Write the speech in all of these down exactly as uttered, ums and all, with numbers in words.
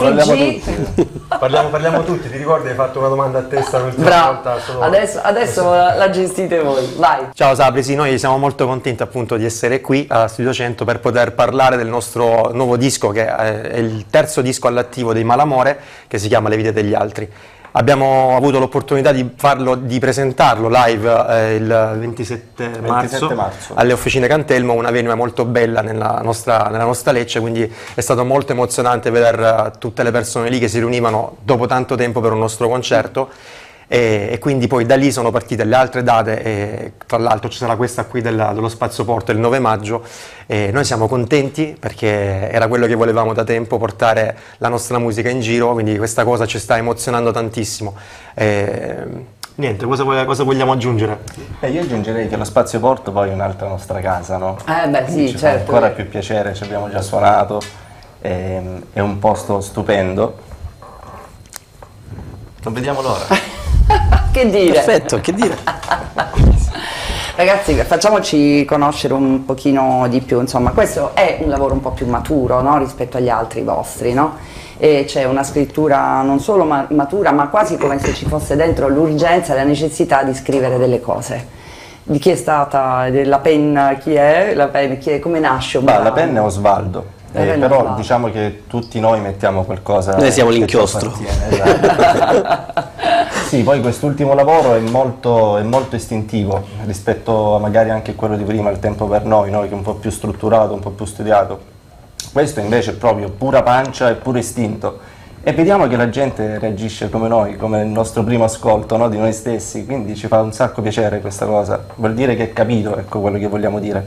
parliamo Luigi. tutti. Parliamo, parliamo tutti, ti ricordi hai fatto una domanda a testa l'ultima Bravo, volta? Solo... adesso, adesso la, la gestite voi, vai. Ciao Sabri, sì, noi siamo molto contenti appunto di essere qui a Studio cento per poter parlare del nostro nuovo disco, che è il terzo disco all'attivo dei Malamore, che si chiama Le vite degli altri. Abbiamo avuto l'opportunità di farlo, di presentarlo live eh, il ventisette marzo, marzo alle Officine Cantelmo, una venue molto bella nella nostra, nella nostra Lecce, quindi è stato molto emozionante vedere tutte le persone lì che si riunivano dopo tanto tempo per un nostro concerto. E, e quindi poi da lì sono partite le altre date, e tra l'altro ci sarà questa qui della, dello Spazio Porto il nove maggio, e noi siamo contenti perché era quello che volevamo da tempo, portare la nostra musica in giro, quindi questa cosa ci sta emozionando tantissimo. E, niente, cosa, cosa vogliamo aggiungere? Eh, io aggiungerei che lo Spazio Porto poi è un'altra nostra casa, no? Eh beh Quindi sì, ci certo. fa ancora più piacere, ci abbiamo già suonato, è, è un posto stupendo. Non vediamo l'ora. Che dire? Perfetto, che dire? Ragazzi, facciamoci conoscere un pochino di più, insomma, questo è un lavoro un po' più maturo, no? Rispetto agli altri vostri, no? E c'è una scrittura non solo ma matura, ma quasi come se ci fosse dentro l'urgenza e la necessità di scrivere delle cose. Di chi è stata, della penna, chi è? La penna, chi è? Come nasce? Bah, la penna è Osvaldo. La Eh, penna però Osvaldo. diciamo che tutti noi mettiamo qualcosa. Noi siamo che ci l'inchiostro. appartiene, esatto. Sì, poi quest'ultimo lavoro è molto, è molto istintivo rispetto a magari anche a quello di prima, il tempo per noi, noi che è un po' più strutturato, un po' più studiato. Questo invece è proprio pura pancia e puro istinto. E vediamo che la gente reagisce come noi, come il nostro primo ascolto, no, di noi stessi, quindi ci fa un sacco piacere questa cosa. Vuol dire che è capito, ecco quello che vogliamo dire.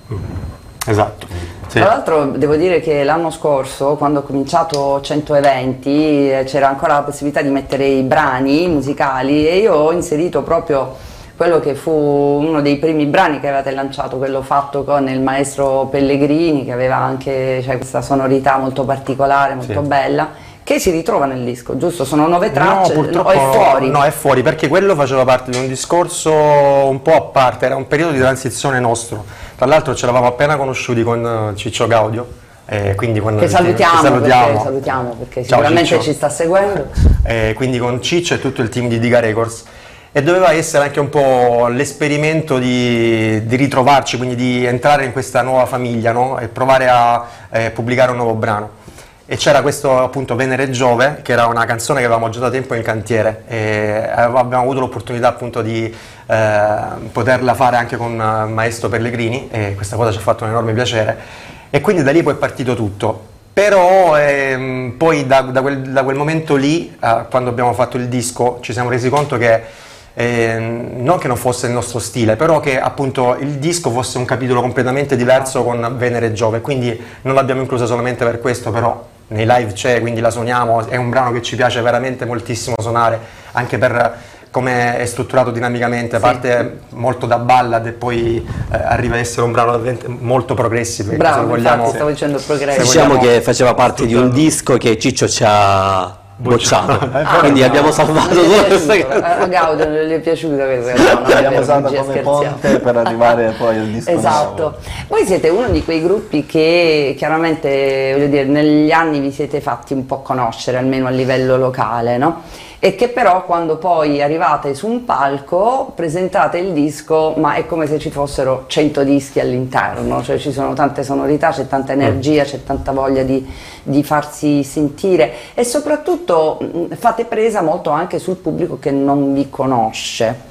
Esatto. Sì. Tra l'altro devo dire che l'anno scorso, quando ho cominciato cento eventi, eh, c'era ancora la possibilità di mettere i brani musicali e io ho inserito proprio quello che fu uno dei primi brani che avevate lanciato, quello fatto con il maestro Pellegrini, che aveva anche, cioè, questa sonorità molto particolare, molto Sì. bella, che si ritrova nel disco, giusto? Sono nove tracce, No, purtroppo o è fuori? No, è fuori, perché quello faceva parte di un discorso un po' a parte, era un periodo di transizione nostro. Tra l'altro ci eravamo appena conosciuti con Ciccio Gaudio, eh, quindi con Che salutiamo, che salutiamo. Perché, salutiamo perché Ciao, sicuramente Ciccio. ci sta seguendo. Eh, quindi con Ciccio e tutto il team di Diga Records. E doveva essere anche un po' l'esperimento di, di ritrovarci, quindi di entrare in questa nuova famiglia, no? E provare a eh, pubblicare un nuovo brano. E c'era questo appunto Venere Giove, che era una canzone che avevamo già da tempo in cantiere e abbiamo avuto l'opportunità appunto di eh, poterla fare anche con il maestro Pellegrini e questa cosa ci ha fatto un enorme piacere e quindi da lì poi è partito tutto. Però ehm, poi da, da, quel, da quel momento lì, eh, quando abbiamo fatto il disco, ci siamo resi conto che eh, non che non fosse il nostro stile, però che appunto il disco fosse un capitolo completamente diverso con Venere Giove, quindi non l'abbiamo inclusa solamente per questo, però nei live c'è, quindi la suoniamo, è un brano che ci piace veramente moltissimo suonare, anche per come è strutturato dinamicamente, Sì. parte molto da ballad e poi eh, arriva ad essere un brano davvero molto progressive. Bravo, se vogliamo, infatti stavo dicendo progresso. Diciamo vogliamo che faceva parte di un disco che Ciccio ci ha bocciato, Ah, quindi no. abbiamo salvato solo questa cosa. A Gaudio non gli è piaciuta questa cosa, no, L'abbiamo è usata bugia, come scherziamo. ponte per arrivare poi al disco Esatto. nuovo. Voi siete uno di quei gruppi che chiaramente, voglio dire, negli anni vi siete fatti un po' conoscere, almeno a livello locale, no? E che però quando poi arrivate su un palco presentate il disco, ma è come se ci fossero cento dischi all'interno, cioè ci sono tante sonorità, c'è tanta energia, c'è tanta voglia di, di farsi sentire e soprattutto mh, fate presa molto anche sul pubblico che non vi conosce.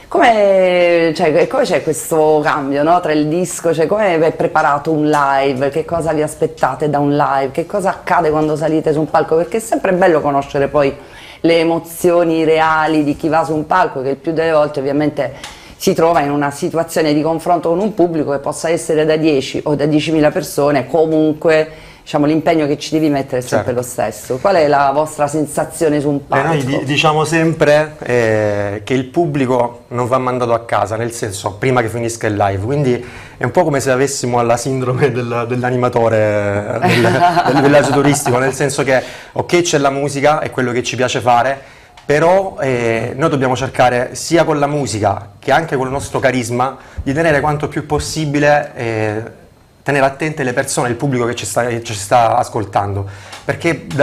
Come, cioè, come c'è questo cambio, no, tra il disco, cioè, come è preparato un live, che cosa vi aspettate da un live, che cosa accade quando salite su un palco, perché è sempre bello conoscere poi le emozioni reali di chi va su un palco, che il più delle volte ovviamente si trova in una situazione di confronto con un pubblico che possa essere da dieci o da diecimila persone, comunque diciamo, l'impegno che ci devi mettere è sempre Certo. lo stesso. Qual è la vostra sensazione su un Beh, palco? noi di- diciamo sempre eh, che il pubblico non va mandato a casa, nel senso prima che finisca il live, quindi è un po' come se avessimo la sindrome del- dell'animatore eh, del, del villaggio turistico, nel senso che ok c'è la musica, è quello che ci piace fare, però eh, noi dobbiamo cercare sia con la musica che anche con il nostro carisma di tenere quanto più possibile eh, tenere attente le persone, il pubblico che ci sta, che ci sta ascoltando, perché